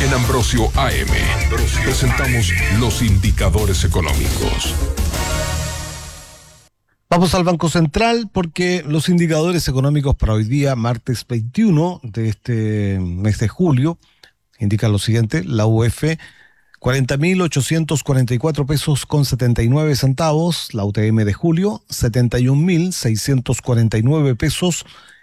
En Ambrosio AM presentamos los indicadores económicos. Vamos al Banco Central porque los indicadores económicos para hoy día, martes 21 de este mes de julio, indican lo siguiente: la UF 40.844 pesos con 79 centavos, la UTM de julio 71.649 pesos